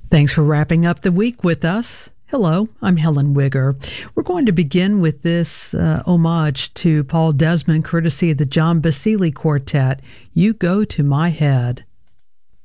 Thanks for wrapping up the week with us. Hello, I'm Helen Wigger. We're going to begin with this homage to Paul Desmond, courtesy of the John Basile Quartet, You Go to My Head.